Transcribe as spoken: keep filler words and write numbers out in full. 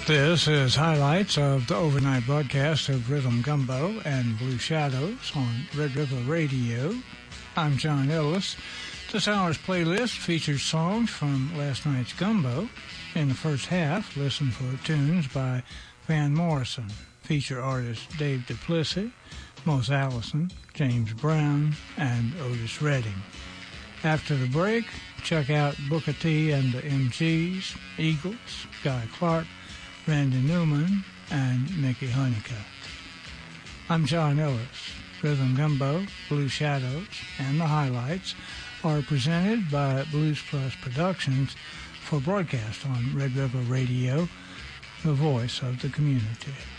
This is highlights of the overnight broadcast of Rhythm Gumbo and Blue Shadows on Red River Radio. I'm John Ellis. This hour's playlist features songs from last night's Gumbo. In the first half, listen for tunes by Van Morrison, feature artists Dave Duplessis, Mose Allison, James Brown, and Otis Redding. After the break, check out Booker T and the M Gs, Eagles, Guy Clark, Randy Newman, and Mickey Honeycutt. I'm John Ellis. Rhythm Gumbo, Blue Shadows, and the highlights are presented by Blues Plus Productions for broadcast on Red River Radio, the voice of the community.